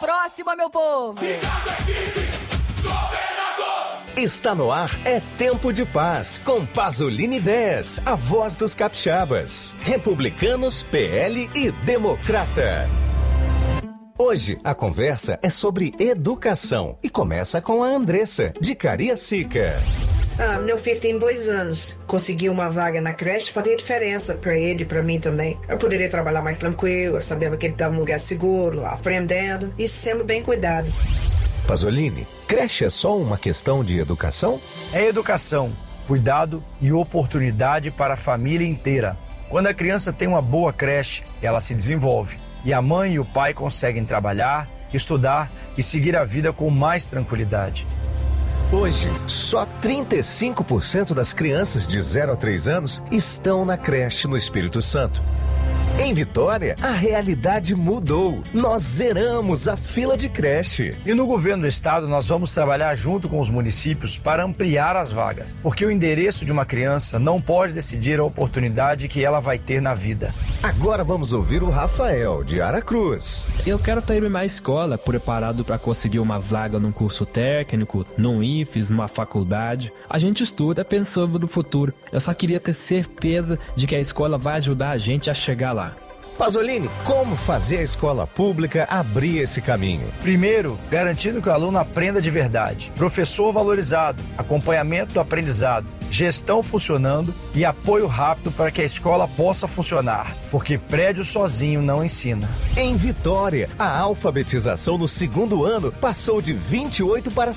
próxima, meu povo! Está no ar É Tempo de Paz, com Pasolini 10, a voz dos capixabas, republicanos, PL e democrata. Hoje a conversa é sobre educação e começa com a Andressa, de Cariacica. Meu filho tem 2 anos. Conseguir uma vaga na creche faria diferença para ele e para mim também. Eu poderia trabalhar mais tranquilo, eu sabia que ele estava num lugar seguro, aprendendo e sempre bem cuidado. Pasolini, creche é só uma questão de educação? É educação, cuidado e oportunidade para a família inteira. Quando a criança tem uma boa creche, ela se desenvolve e a mãe e o pai conseguem trabalhar, estudar e seguir a vida com mais tranquilidade. Hoje, só 35% das crianças de 0 a 3 anos estão na creche no Espírito Santo. Em Vitória, a realidade mudou. Nós zeramos a fila de creche. E no governo do estado, nós vamos trabalhar junto com os municípios para ampliar as vagas. Porque o endereço de uma criança não pode decidir a oportunidade que ela vai ter na vida. Agora vamos ouvir o Rafael, de Aracruz. Eu quero terminar a escola preparado para conseguir uma vaga num curso técnico, num IFES, numa faculdade. A gente estuda pensando no futuro. Eu só queria ter certeza de que a escola vai ajudar a gente a chegar lá. Pasolini, como fazer a escola pública abrir esse caminho? Primeiro, garantindo que o aluno aprenda de verdade. Professor valorizado, acompanhamento do aprendizado, gestão funcionando e apoio rápido para que a escola possa funcionar, porque prédio sozinho não ensina. Em Vitória, a alfabetização no 2º ano passou de 28% para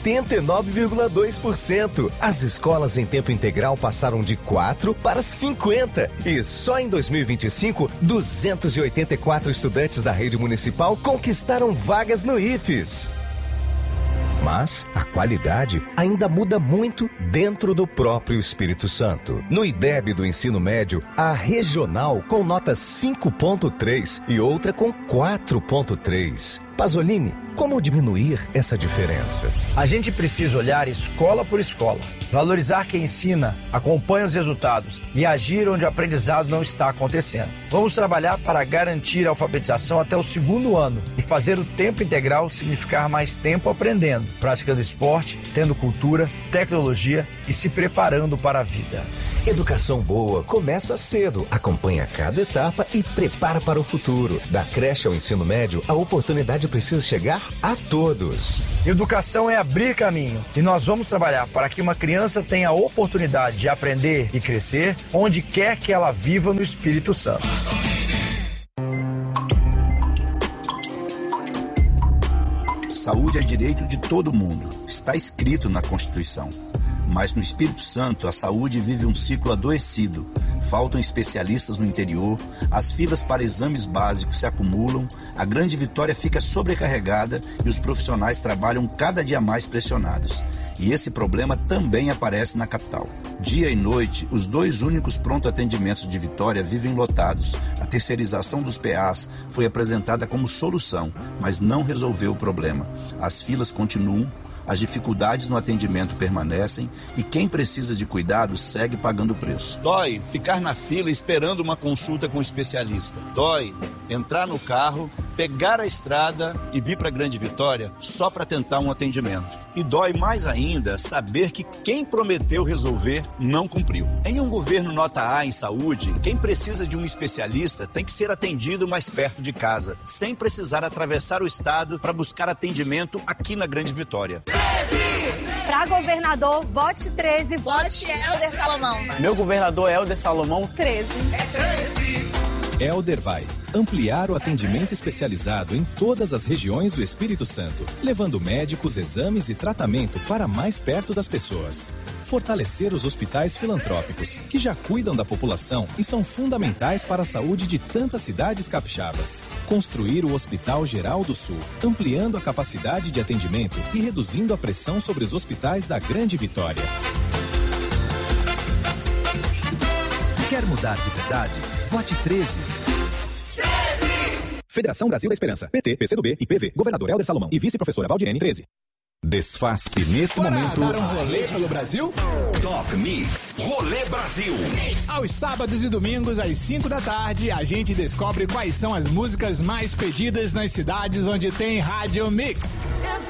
79,2%. As escolas em tempo integral passaram de 4% para 50%. E só em 2025, 284 estudantes da rede municipal conquistaram vagas no IFES. Mas a qualidade ainda muda muito dentro do próprio Espírito Santo. No IDEB do ensino médio, há regional com nota 5,3 e outra com 4,3. Pasolini, como diminuir essa diferença? A gente precisa olhar escola por escola, valorizar quem ensina, acompanha os resultados e agir onde o aprendizado não está acontecendo. Vamos trabalhar para garantir a alfabetização até o 2º ano e fazer o tempo integral significar mais tempo aprendendo, praticando esporte, tendo cultura, tecnologia e se preparando para a vida. Educação boa começa cedo, acompanha cada etapa e prepara para o futuro. Da creche ao ensino médio, a oportunidade precisa chegar a todos. Educação é abrir caminho e nós vamos trabalhar para que uma criança tenha a oportunidade de aprender e crescer onde quer que ela viva no Espírito Santo. Saúde é direito de todo mundo, está escrito na Constituição. Mas no Espírito Santo, a saúde vive um ciclo adoecido. Faltam especialistas no interior, as filas para exames básicos se acumulam, a Grande Vitória fica sobrecarregada e os profissionais trabalham cada dia mais pressionados. E esse problema também aparece na capital. Dia e noite, os 2 únicos pronto-atendimentos de Vitória vivem lotados. A terceirização dos PAs foi apresentada como solução, mas não resolveu o problema. As filas continuam, as dificuldades no atendimento permanecem e quem precisa de cuidado segue pagando o preço. Dói ficar na fila esperando uma consulta com um especialista. Dói entrar no carro, pegar a estrada e vir para Grande Vitória só para tentar um atendimento. E dói mais ainda saber que quem prometeu resolver não cumpriu. Em um governo nota A em saúde, quem precisa de um especialista tem que ser atendido mais perto de casa, sem precisar atravessar o estado para buscar atendimento aqui na Grande Vitória. Para governador, vote 13. Vote Helder Salomão. Meu governador é Helder Salomão. 13. É 13. Helder vai ampliar o atendimento especializado em todas as regiões do Espírito Santo, levando médicos, exames e tratamento para mais perto das pessoas. Fortalecer os hospitais filantrópicos, que já cuidam da população e são fundamentais para a saúde de tantas cidades capixabas. Construir o Hospital Geral do Sul, ampliando a capacidade de atendimento e reduzindo a pressão sobre os hospitais da Grande Vitória. Quer mudar de verdade? Vote 13. Federação Brasil da Esperança. PT, PCdoB e PV. Governador Helder Salomão e vice-professora Valdirene 13. Desface nesse momento. Dar um rolê pelo Brasil? Top Mix Rolê Brasil. Aos sábados e domingos, às 5 da tarde, a gente descobre quais são as músicas mais pedidas nas cidades onde tem Rádio Mix.